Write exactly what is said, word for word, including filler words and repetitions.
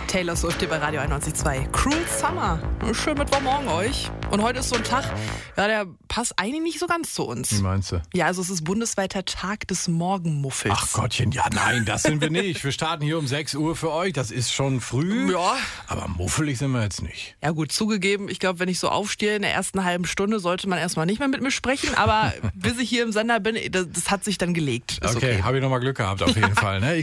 Taylor Swift hier bei Radio einundneunzig Komma zwei. Cruel Summer. Schönen Mittwochmorgen euch. Und heute ist so ein Tag, ja, der passt eigentlich nicht so ganz zu uns. Wie meinst du? Ja, also es ist bundesweiter Tag des Morgenmuffels. Ach Gottchen, ja nein, das sind wir nicht. Wir starten hier um sechs Uhr für euch. Das ist schon früh. Ja. Aber muffelig sind wir jetzt nicht. Ja gut, zugegeben, ich glaube, wenn ich so aufstehe in der ersten halben Stunde, sollte man erstmal nicht mehr mit mir sprechen. Aber bis ich hier im Sender bin, das, das hat sich dann gelegt. Ist Okay, okay. habe ich nochmal Glück gehabt auf jeden Fall. Ne?